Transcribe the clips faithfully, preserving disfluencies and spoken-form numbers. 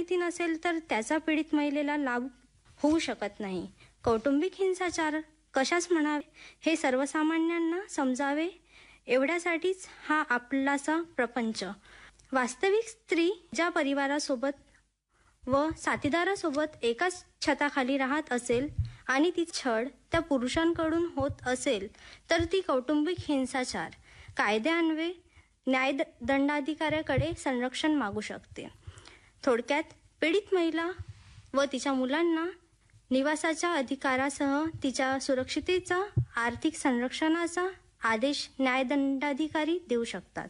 माहिती नसेल तर त्याचा पीडित महिलेला लाभ होऊ शकत नाही. कौटुंबिक हिंसाचार कशास म्हणावे हे सर्वसामान्यांना समजावे एवढ्यासाठीच हा आपलासा प्रपंच. वास्तविक स्त्री ज्या परिवारासोबत व साथीदारासोबत एकाच छताखाली राहत असेल आणि ती छळ त्या पुरुषांकडून होत असेल तर ती कौटुंबिक हिंसाचार कायद्यान्वये न्यायदंडाधिकाऱ्याकडे संरक्षण मागू शकते. थोडक्यात पीडित महिला व तिच्या मुलांना निवासाच्या अधिकारासह तिच्या सुरक्षितेचा आर्थिक संरक्षणाचा आदेश न्यायदंडाधिकारी देऊ शकतात.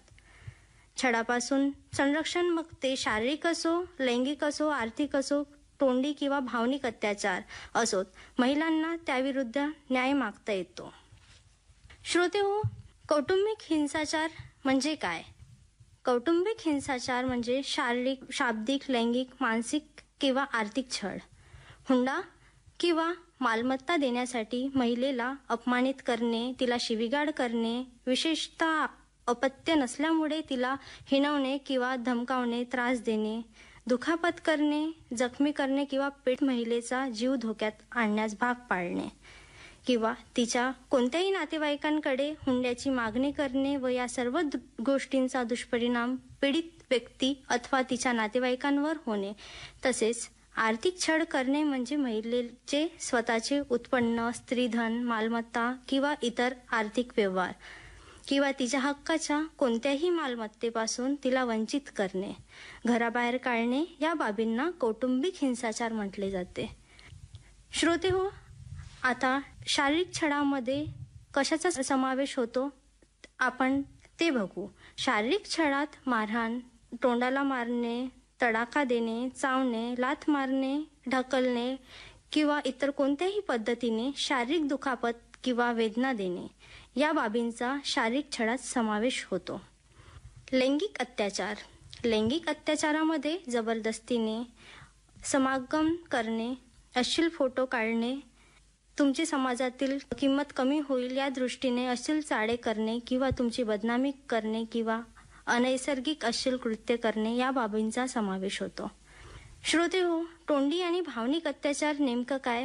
छळापासून संरक्षण मग ते शारीरिक असो, लैंगिक असो, आर्थिक असो, तोंडी किंवा भावनिक अत्याचार असोत, महिलांना त्याविरुद्ध न्याय मागता येतो. श्रोतेहो, कौटुंबिक हिंसाचार म्हणजे काय? कौटुंबिक हिंसाचार म्हणजे शारीरिक, शाब्दिक, लैंगिक, मानसिक किंवा आर्थिक छळ, हुंडा किंवा मालमत्ता देण्यासाठी महिलेला अपमानित करणे, तिला शिवीगाळ करणे, विशेषतः अपत्य नसल्यामुळे तिला हिणवणे किंवा धमकावणे, त्रास देणे, दुखापत करणे, जखमी करणे किंवा पीडित महिलेचा जीव धोक्यात आणण्यास भाग पाडणे किंवा तिच्या कोणत्याही नातेवाईकांकडे हुंड्याची मागणी करणे व या सर्व गोष्टींचा दुष्परिणाम पीडित व्यक्ती अथवा तिच्या नातेवाईकांवर होणे. तसेच आर्थिक छळ करणे म्हणजे महिलेचे स्वतःचे उत्पन्न, स्त्रीधन, मालमत्ता किंवा इतर आर्थिक व्यवहार किंवा तिच्या हक्काच्या कोणत्याही मालमत्तेपासून तिला वंचित करणे, घराबाहेर काढणे या बाबींना कौटुंबिक हिंसाचार म्हटले जाते. श्रोतेहो, आता शारीरिक छळामध्ये कशाचा समावेश होतो आपण ते बघू. शारीरिक छळात मारहाण, तोंडाला मारणे, तडाखा देणे, चावणे, लाथ मारणे, ढकलणे किंवा इतर कोणत्याही पद्धतीने शारीरिक दुखापत किंवा वेदना देणे या बाबींचा शारीरिक छळात समावेश होतो. लैंगिक अत्याचार. लैंगिक अत्याचारामध्ये जबरदस्तीने समागम करणे, अश्लील फोटो काढणे, तुमची समाजातील किंमत कमी होईल या दृष्टीने अश्लील चाळे करणे किंवा तुमची बदनामी करणे किंवा अनैसर्गिक अश्लील कृत्य करणे या बाबींचा समावेश होतो. श्रोतेहो, तोंडी आणि भावनिक अत्याचार नेमकं काय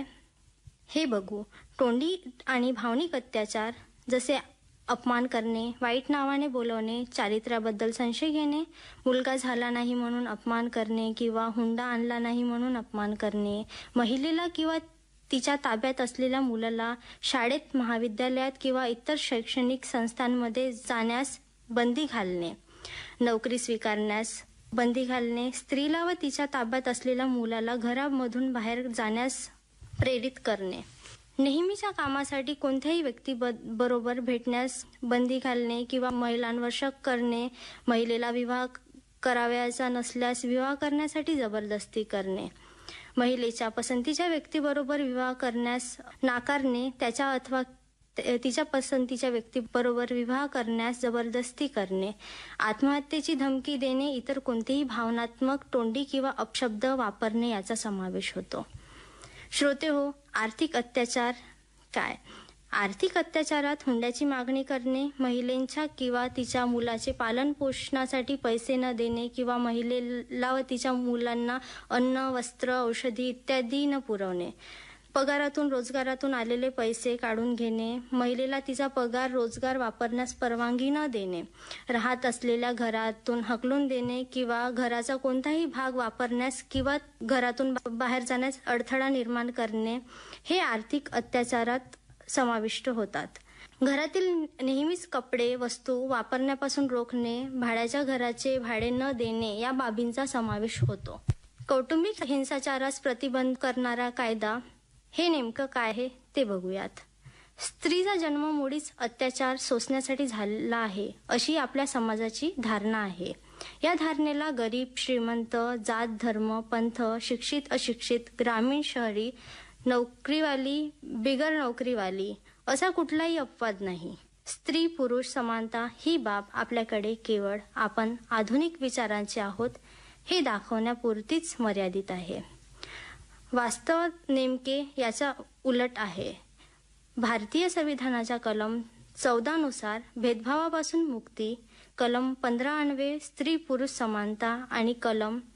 हे बघू. तोंडी आणि भावनिक अत्याचार जसे अपमान करणे, वाईट नावाने बोलवणे, चारित्र्याबद्दल संशय घेणे, मुलगा झाला नाही म्हणून अपमान करणे किंवा हुंडा आणला नाही म्हणून अपमान करणे, महिलेला किंवा तिच्या ताब्यात असलेल्या मुलाला शाळेत, महाविद्यालयात किंवा इतर शैक्षणिक संस्थांमध्ये जाण्यास बंदी घालणे, नोकरी स्वीकारण्यास बंदी घालणे, स्त्रीला व तिच्या ताब्यात असलेल्या मुलाला घरामधून बाहेर जाण्यास प्रेरित करणे, नेहमीच्या कामासाठी कोणत्याही व्यक्ती बरोबर भेटण्यास बंदी घालणे किंवा महिलांवर शक करणे, महिलेला विवाह करावयाचा नसल्यास विवाह करण्यासाठी जबरदस्ती करणे, महिलेच्या पसंतीच्या व्यक्तीबरोबर विवाह करण्यास नाकारणे, त्याच्या अथवा तिच्या पसंतीच्या व्यक्तीबरोबर विवाह करण्यास जबरदस्ती करणे, आत्महत्येची धमकी देणे, इतर कोणतेही भावनात्मक तोंडी किंवा अपशब्द वापरणे याचा समावेश होतो. श्रोतेहो, आर्थिक अत्याचार काय? आर्थिक अत्याचारात हुंड्याची मागणी करणे, महिलेच्या किंवा तिच्या मुलाचे पालन पोषणासाठी पैसे न देणे किंवा महिलेला व तिच्या मुलांना अन्न, वस्त्र, औषधी इत्यादी न पुरवणे, पगारातून रोजगारातून आलेले पैसे काढून घेणे, महिलेला तिचा पगार रोजगार वापरण्यास परवानगी न देणे, राहत असलेल्या घरातून हकलून देणे किंवा घराचा कोणताही भाग वापरण्यास किंवा घरातून बाहेर जाण्यास अडथळा निर्माण करणे हे आर्थिक अत्याचारात समाविष्ट होतात. घरातील नेहमीच कपडे, वस्तू वापरण्यापासून रोखणे, भाड्याच्या घराचे भाडे न देणे या बाबींचा समावेश होतो. कौटुंबिक हिंसाचारास प्रतिबंध करणारा कायदा हे नेमकं काय आहे ते बघूयात. स्त्रीचा जन्म मुळीच अत्याचार सोसण्यासाठी झाला आहे अशी आपल्या समाजाची धारणा आहे. या धारणेला गरीब, श्रीमंत, जात, धर्म, पंथ, शिक्षित, अशिक्षित, ग्रामीण, शहरी, नोकरीवाली, बिगर नोकरीवाली असा कुठलाही अपवाद नाही. स्त्री पुरुष समानता ही बाब आपल्याकडे केवळ आपण आधुनिक विचारांचे आहोत हे दाखवण्यापुरतीच मर्यादित आहे. वास्तव नेमके याच्या उलट आहे. भारतीय संविधानाच्या कलम चौदा नुसार भेदभावापासून मुक्ती, कलम पंधरा अन्वये स्त्री पुरुष समानता आणि कलम